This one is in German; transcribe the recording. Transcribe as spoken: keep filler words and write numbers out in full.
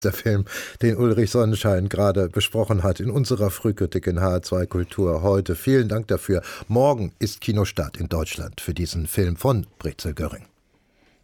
Der Film, den Ulrich Sonnenschein gerade besprochen hat, in unserer Frühkritik in H R zwei Kultur heute. Vielen Dank dafür. Morgen ist Kinostart in Deutschland für diesen Film von Brezel Göring.